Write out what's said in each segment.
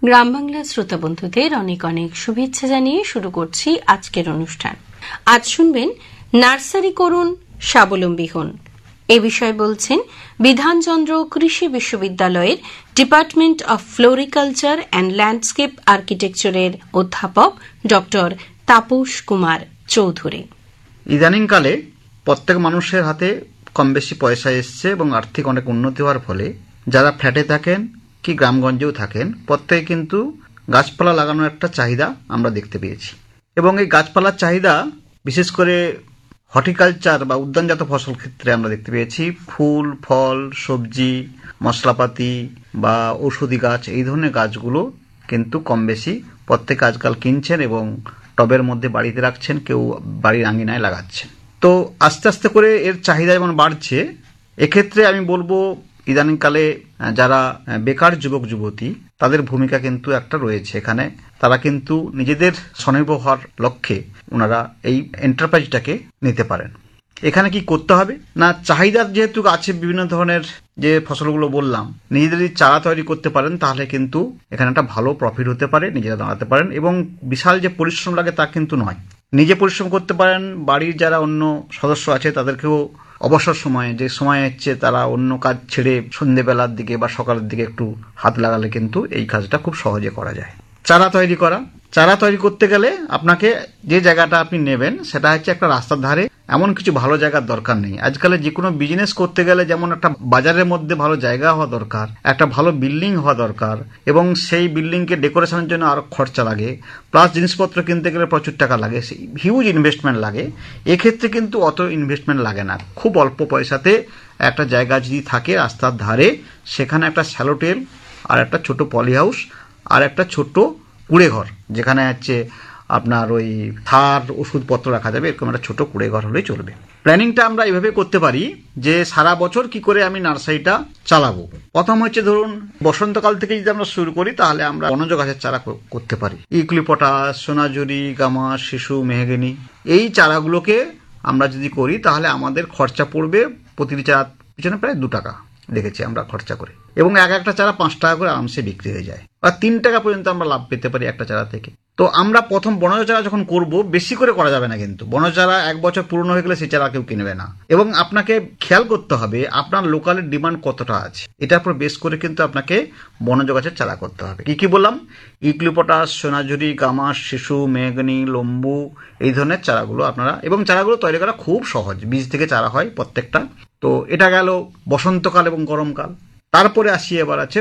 গ্রাম বাংলার শ্রোতা বন্ধুদের অনেক অনেক শুভেচ্ছা জানিয়ে শুরু করছি আজকের অনুষ্ঠান। আজ শুনবেন নার্সারি করুন, স্বাবলম্বী হন। এ বিষয়ে বলছেন বিধানচন্দ্র কৃষি বিশ্ববিদ্যালয়ের department of floriculture and landscape আর্কিটেকচারের অধ্যাপক ডক্টর তাপস কুমার চৌধুরী। ইদানিংকালে প্রত্যেক মানুষের হাতে কম বেশি পয়সা এসছে এবং আর্থিক অনেক উন্নতি হওয়ার ফলে যারা ফ্ল্যাটে থাকেন কি গ্রামগঞ্জেও থাকেন প্রত্যেকে কিন্তু গাছপালা লাগানোর একটা চাহিদা আমরা দেখতে পেয়েছি। এবং এই গাছপালার চাহিদা বিশেষ করে হর্টিকালচার বা উদ্যানজাত ফসল ক্ষেত্রে আমরা দেখতে পেয়েছি। ফুল, ফল, সবজি, মশলাপাতি বা ঔষধি গাছ, এই ধরনের গাছগুলো কিন্তু কম বেশি প্রত্যেকে আজকাল কিনছেন এবং টবের মধ্যে বাড়িতে রাখছেন, কেউ বাড়ির আঙিনায় লাগাচ্ছেন। তো আস্তে আস্তে করে এর চাহিদা যেমন বাড়ছে, এক্ষেত্রে আমি বলবো ইদানিংকালে যারা বেকার যুবক যুবতী তাদের ভূমিকা কিন্তু একটা রয়েছে এখানে। তারা কিন্তু নিজেদের স্বনির্ভর হওয়ার লক্ষ্যে ওনারা এই এন্টারপ্রাইজটাকে নিতে পারেন। এখানে কি করতে হবে না, চাহিদার যেহেতু আছে বিভিন্ন ধরনের যে ফসলগুলো বললাম, নিজেদেরই চারা তৈরি করতে পারেন তাহলে কিন্তু এখানে একটা ভালো প্রফিট হতে পারে, নিজেরা দাঁড়াতে পারেন। এবং বিশাল যে পরিশ্রম লাগে তা কিন্তু নয়, নিজে পরিশ্রম করতে পারেন। বাড়ির যারা অন্য সদস্য আছে তাদেরকেও অবসর সময়ে, যে সময় হচ্ছে তারা অন্য কাজ ছেড়ে সন্ধ্যেবেলার দিকে বা সকালের দিকে একটু হাত লাগালে কিন্তু এই কাজটা খুব সহজে করা যায়। চারা তৈরি করতে গেলে আপনাকে যে জায়গাটা আপনি নেবেন সেটা হচ্ছে একটা রাস্তার ধারে। এমন কিছু ভালো জায়গার দরকার নেই। আজকাল যে কোনো বিজনেস করতে গেলে যেমন একটা বাজারের মধ্যে ভালো জায়গা হওয়া দরকার, একটা ভালো বিল্ডিং হওয়া দরকার, এবং সেই বিল্ডিংকে ডেকোরেশনের জন্য আরো খরচা লাগে, প্লাস জিনিসপত্র কিনতে গেলে প্রচুর টাকা লাগে, হিউজ ইনভেস্টমেন্ট লাগে। এক্ষেত্রে কিন্তু অত ইনভেস্টমেন্ট লাগে না। খুব অল্প পয়সাতে একটা জায়গা যদি থাকে রাস্তার ধারে, সেখানে একটা স্যালোটেল আর একটা ছোট পলি হাউস আর একটা ছোট কুড়ে ঘর, যেখানে হচ্ছে আপনার ওই সার ওষুধপত্র রাখা যাবে, এরকম একটা ছোট কুড়ে ঘর হলেই চলবে। প্ল্যানিংটা আমরা এইভাবে করতে পারি যে সারা বছর কি করে আমি নার্সারিটা চালাবো। প্রথম হচ্ছে ধরুন বসন্তকাল থেকে যদি আমরা শুরু করি তাহলে আমরা বনজ গাছের চারা করতে পারি। ইউক্যালিপটাস, সোনাঝুরি, গামাস, শিশু, মেহগনি, এই চারাগুলোকে আমরা যদি করি তাহলে আমাদের খরচা পড়বে প্রতিটি চারা পিছনে প্রায় 2 টাকা দেখেছি আমরা খরচা করে, এবং একটা চারা 5 টাকা করে আরামসে বিক্রি হয়ে যায়, আর 3 টাকা পর্যন্ত আমরা লাভ পেতে পারি একটা চারা থেকে। তো আমরা প্রথম বনজ চারা যখন করব, বেশি করে করা যাবে না, কিন্তু বনজ চারা 1 বছর পুরনো হয়ে গেলে সেই চারা কেউ কিনবে না। এবং আপনাকে খেয়াল করতে হবে আপনার লোকালের ডিমান্ড কতটা আছে, এটার উপর বেস করে কিন্তু আপনাকে বনজ গাছের চারা করতে হবে। কি কি বললাম? ইউক্যালিপটাস, সোনাঝুরি, গামাস, শিশু, মেহগনি, লম্বু, এই ধরনের চারাগুলো আপনারা, এবং চারাগুলো তৈরি করা খুব সহজ, বীজ থেকে চারা হয় প্রত্যেকটা। তো এটা গেল বসন্তকাল এবং গরমকাল। তারপরে আসি এবার আছে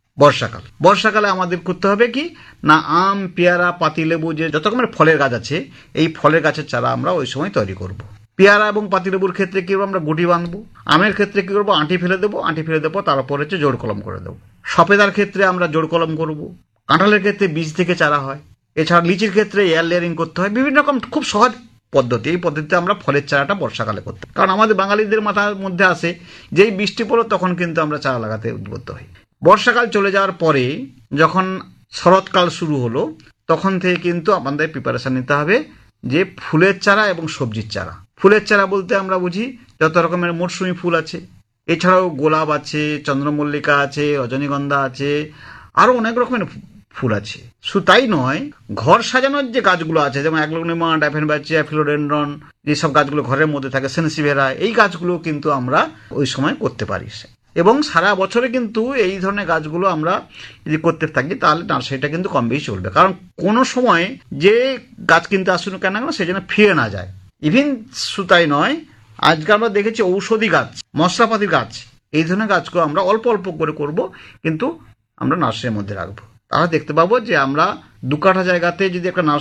বর্ষাকালে আমাদের করতে হবে কি না, আম, পেয়ারা, পাতিলেবু, যে যত রকমের ফলের গাছ আছে, এই ফলের গাছের চারা আমরা ওই সময় তৈরি করব। পেয়ারা এবং পাতিলেবুর ক্ষেত্রে কি করবো, আমরা গুটি বাঁধবো। আমের ক্ষেত্রে কি করবো, আঁটি ফেলে দেবো, তারপর হচ্ছে জোড় কলম করে দেবো। সফেদার ক্ষেত্রে আমরা জোড় কলম করব। কাঁঠালের ক্ষেত্রে বীজ থেকে চারা হয়। এছাড়া লিচির ক্ষেত্রে এয়ার লেয়ারিং করতে হয়। বিভিন্ন রকম খুব সহজ পদ্ধতি। এই পদ্ধতিতে আমরা ফলের চারাটা বর্ষাকালে করতে, কারণ আমাদের বাঙালিদের মাথার মধ্যে আসে যেই বৃষ্টি পড়ো তখন কিন্তু আমরা চারা লাগাতে উদ্বুদ্ধ হই। বর্ষাকাল চলে যাওয়ার পরে যখন শরৎকাল শুরু হলো, তখন থেকে কিন্তু আমাদের প্রিপারেশন নিতে হবে যে ফুলের চারা এবং সবজির চারা। ফুলের চারা বলতে আমরা বুঝি যত রকমের মরশুমি ফুল আছে, এছাড়াও গোলাপ আছে, চন্দ্রমল্লিকা আছে, রজনীগন্ধা আছে, আরো অনেক রকমের ফুল আছে। শুধু তাই নয়, ঘর সাজানোর যে গাছগুলো আছে, যেমন অ্যাগ্লোনিমা, ডাইফেনবাচিয়া, ফিলোডেন্ড্রন, যেসব গাছগুলো ঘরের মধ্যে থাকে, সেন্সিভেরা, এই গাছগুলো কিন্তু আমরা ওই সময় করতে পারি। এবং সারা বছরে কিন্তু এই ধরনের গাছগুলো আমরা যদি করতে থাকি তাহলে নার্সারিটা কিন্তু কম বেশি চলবে। কারণ কোনো সময় যে গাছ কিনতে আসুন কেন সেই জন্য ফিরে না যায়। ইভিন সুতাই নয়, আজকে আমরা দেখেছি ঔষধি গাছ, মশলাপাতির গাছ, এই ধরনের গাছগুলো আমরা অল্প অল্প করে করব, কিন্তু আমরা নার্সারির মধ্যে রাখবো। তাহলে দেখতে পাবো যে আমরা 2 কাঠা জায়গাতে যদি একটা